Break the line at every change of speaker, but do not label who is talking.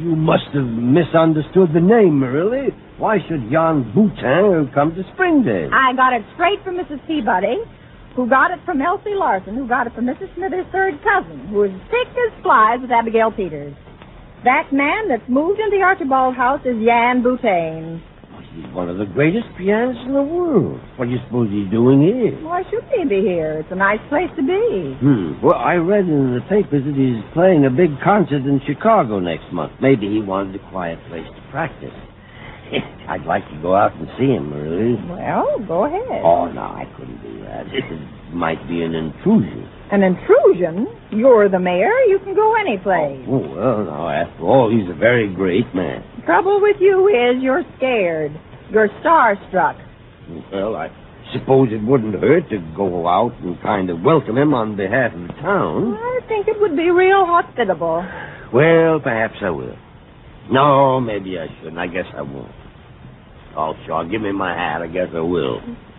You must have misunderstood the name, Marilla. Why should Jan Boutin come to Springdale?
I got it straight from Mrs. Peabody, who got it from Elsie Larson, who got it from Mrs. Smithers' third cousin, who is thick as flies with Abigail Peters. That man that's moved into the Archibald house is Jan Boutin.
He's one of the greatest pianists in the world. What do you suppose he's doing here?
Why shouldn't he be here? It's a nice place to be.
Well, I read in the papers that he's playing a big concert in Chicago next month. Maybe he wanted a quiet place to practice. I'd like to go out and see him, really.
Well, go ahead.
Oh, no, I couldn't do that. It might be an intrusion.
An intrusion? You're the mayor. You can go any place.
Oh, well, now, after all, he's a very great man.
The trouble with you is you're scared. You're starstruck.
Well, I suppose it wouldn't hurt to go out and kind of welcome him on behalf of the town.
I think it would be real hospitable.
Well, perhaps I will. No, maybe I shouldn't. I guess I won't. Oh, sure. Give me my hat. I guess I will.